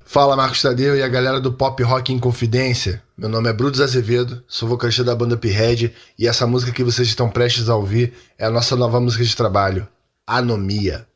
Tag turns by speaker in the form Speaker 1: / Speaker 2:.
Speaker 1: Fala, Marcos Tadeu e a galera do Pop Rock em Confidência. Meu nome é Brutus Azevedo, sou vocalista da banda P-Head e essa música que vocês estão prestes a ouvir é a nossa nova música de trabalho, Anomia.